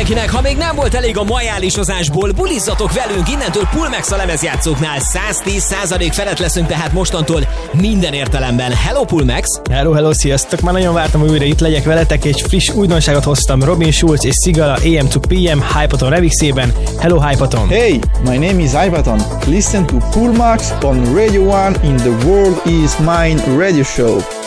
mindenkinek! Ha még nem volt elég a majálisozásból, bulizzatok velünk innentől Pulmax a lemezjátszóknál. 110% felett leszünk tehát mostantól minden értelemben. Hello Pulmax! Hello, sziasztok! Már nagyon vártam, hogy újra itt legyek veletek. Egy friss újdonságot hoztam Robin Schulz és Sigala AM to PM Hypaton remixében. Hello Hypaton! Hey, my name is Hypaton. Listen to Pulmax on Radio 1 in the World Is Mine radio show.